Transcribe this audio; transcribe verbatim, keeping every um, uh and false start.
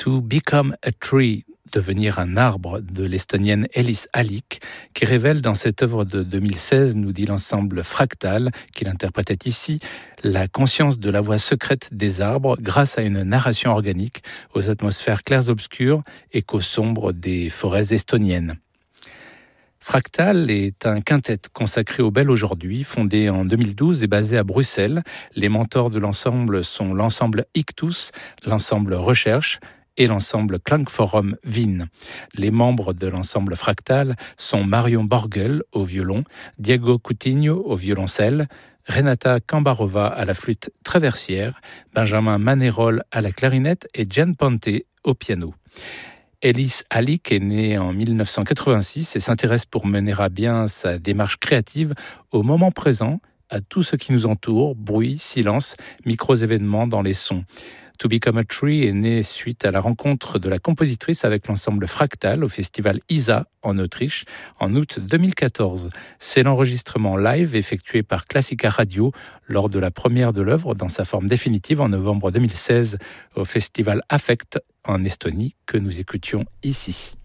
To Become a Tree, devenir un arbre de l'estonienne Elis Alik, qui révèle dans cette œuvre de deux mille seize, nous dit l'ensemble Fractal, qu'il interprétait ici, la conscience de la voix secrète des arbres grâce à une narration organique aux atmosphères clairs-obscurs et qu'aux sombres des forêts estoniennes. Fractal est un quintet consacré au bel aujourd'hui, fondé en deux mille douze et basé à Bruxelles. Les mentors de l'ensemble sont l'ensemble Ictus, l'ensemble Recherche et l'ensemble Klangforum Wien. Les membres de l'ensemble Fractal sont Marion Borgel au violon, Diego Coutinho au violoncelle, Renata Cambarova à la flûte traversière, Benjamin Manerol à la clarinette et Jen Pante au piano. Elis Alik est née en dix-neuf cent quatre-vingt-six et s'intéresse pour mener à bien sa démarche créative au moment présent, à tout ce qui nous entoure, bruit, silence, micro-événements dans les sons. To Become a Tree est né suite à la rencontre de la compositrice avec l'ensemble Fractal au festival I S A en Autriche en août deux mille quatorze. C'est l'enregistrement live effectué par Classica Radio lors de la première de l'œuvre dans sa forme définitive en novembre deux mille seize au festival Affect en Estonie que nous écoutions ici.